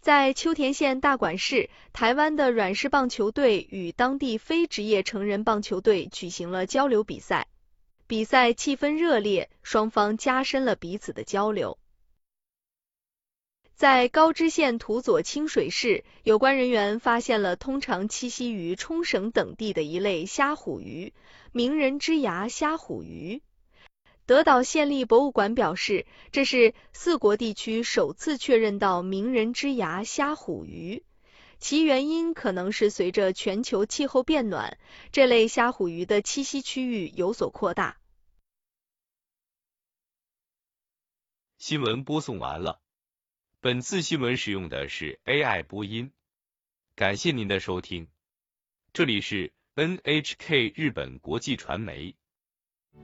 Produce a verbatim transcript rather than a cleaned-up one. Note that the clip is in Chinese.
在秋田县大馆市，台湾的软式棒球队与当地非职业成人棒球队举行了交流比赛，比赛气氛热烈，双方加深了彼此的交流。在高知县土佐清水市，有关人员发现了通常栖息于冲绳等地的一类虾虎鱼——鸣人之牙虾虎鱼。德岛县立博物馆表示，这是四国地区首次确认到鸣人之牙虾虎鱼，其原因可能是随着全球气候变暖，这类虾虎鱼的栖息区域有所扩大。 新闻播送完了，本次新闻使用的是 A I 播音，感谢您的收听，这里是 N H K 日本国际传媒。